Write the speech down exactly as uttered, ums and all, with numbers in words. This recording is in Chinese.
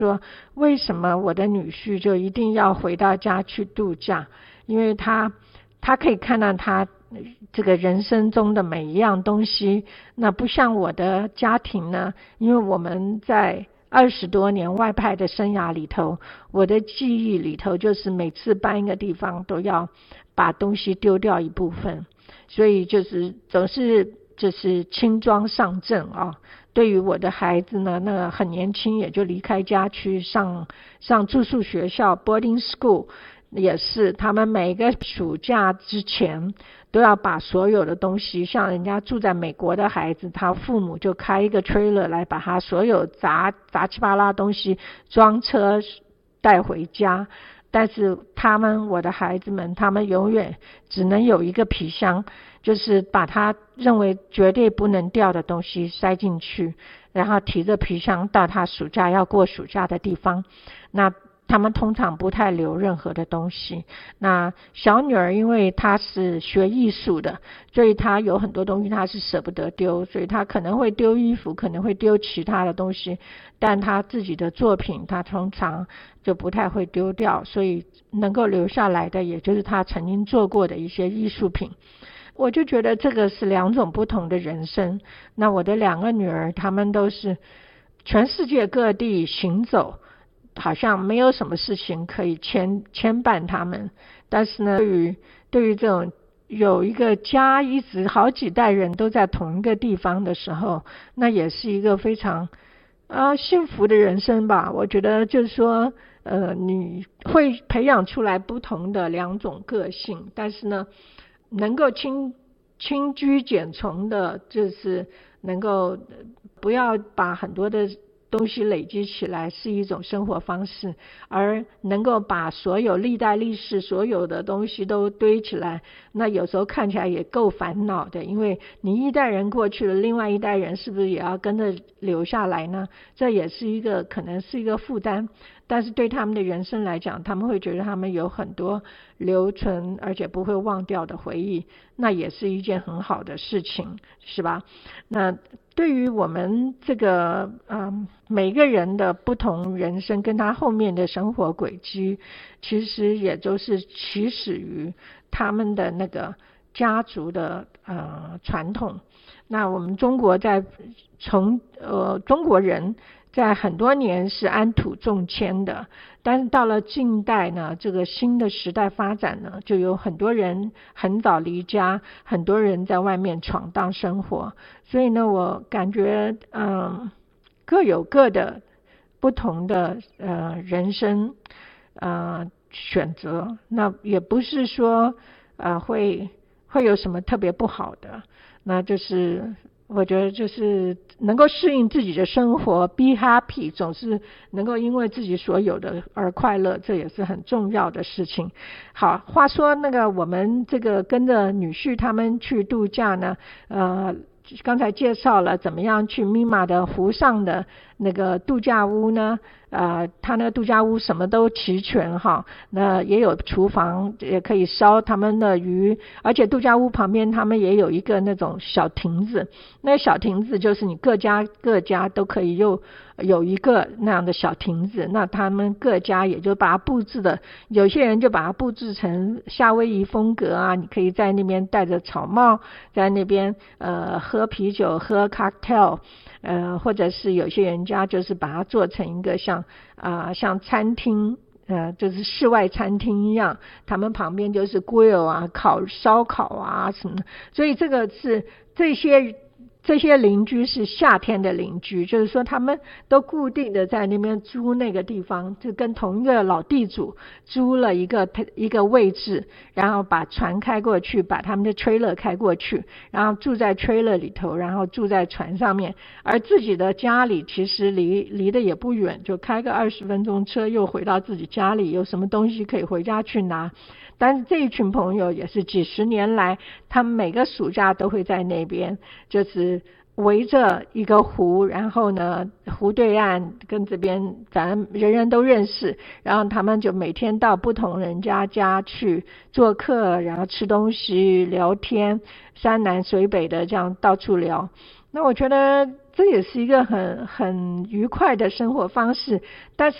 说为什么我的女婿就一定要回到家去度假，因为他他可以看到他这个人生中的每一样东西。那不像我的家庭呢，因为我们在二十多年外派的生涯里头，我的记忆里头就是每次搬一个地方都要把东西丢掉一部分，所以就是总是就是轻装上阵啊。对于我的孩子呢，那个很年轻也就离开家去上上住宿学校 boarding school， 也是他们每个暑假之前都要把所有的东西，像人家住在美国的孩子，他父母就开一个 trailer 来把他所有杂杂七八拉东西装车带回家。但是他们我的孩子们，他们永远只能有一个皮箱，就是把他认为绝对不能掉的东西塞进去，然后提着皮箱到他暑假要过暑假的地方。那他们通常不太留任何的东西。那小女儿因为她是学艺术的，所以她有很多东西她是舍不得丢，所以她可能会丢衣服，可能会丢其他的东西，但她自己的作品她通常就不太会丢掉，所以能够留下来的也就是她曾经做过的一些艺术品。我就觉得这个是两种不同的人生。那我的两个女儿她们都是全世界各地行走，好像没有什么事情可以牵牵绊他们。但是呢，对于对于这种有一个家一直好几代人都在同一个地方的时候，那也是一个非常啊幸福的人生吧。我觉得就是说呃你会培养出来不同的两种个性，但是呢能够轻轻居简从的，就是能够不要把很多的东西累积起来，是一种生活方式。而能够把所有历代历史所有的东西都堆起来，那有时候看起来也够烦恼的，因为你一代人过去了，另外一代人是不是也要跟着留下来呢？这也是一个可能是一个负担。但是对他们的人生来讲，他们会觉得他们有很多留存而且不会忘掉的回忆，那也是一件很好的事情，是吧？那对于我们这个嗯每个人的不同人生跟他后面的生活轨迹，其实也都是起始于他们的那个家族的呃传统。那我们中国在从呃中国人在很多年是安土重迁的，但是到了近代呢，这个新的时代发展呢，就有很多人很早离家，很多人在外面闯荡生活。所以呢，我感觉嗯各有各的不同的呃人生呃选择，那也不是说呃会会有什么特别不好的。那就是我觉得就是能够适应自己的生活 be happy， 总是能够因为自己所有的而快乐，这也是很重要的事情。好，话说那个我们这个跟着女婿他们去度假呢，呃刚才介绍了怎么样去密码的湖上的那个度假屋呢，呃，他那个度假屋什么都齐全哈，那也有厨房，也可以烧他们的鱼，而且度假屋旁边他们也有一个那种小亭子，那小亭子就是你各家各家都可以有有一个那样的小亭子，那他们各家也就把它布置的，有些人就把它布置成夏威夷风格啊，你可以在那边戴着草帽，在那边呃喝啤酒喝 cocktail，呃，或者是有些人家就是把它做成一个像啊、呃、像餐厅，呃，就是室外餐厅一样，他们旁边就是 grill 啊，烤烧烤啊什么，所以这个是这些这些邻居是夏天的邻居，就是说他们都固定的在那边租那个地方，就跟同一个老地主租了一个一个位置，然后把船开过去，把他们的 trailer 开过去，然后住在 trailer 里头，然后住在船上面，而自己的家里其实离离得也不远，就开个二十分钟车又回到自己家里，有什么东西可以回家去拿。但是这一群朋友也是几十年来，他们每个暑假都会在那边，就是围着一个湖，然后呢湖对岸跟这边反正人人都认识，然后他们就每天到不同人家家去做客，然后吃东西聊天，山南水北的这样到处聊。 那我觉得这也是一个很很愉快的生活方式，但是